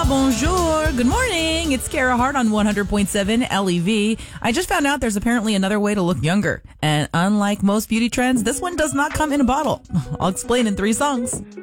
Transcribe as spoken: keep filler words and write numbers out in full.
bonjour. Good morning. It's Kara Hart on one hundred point seven L E V. I just found out there's apparently another way to look younger. And unlike most beauty trends, this one does not come in a bottle. I'll explain in three songs.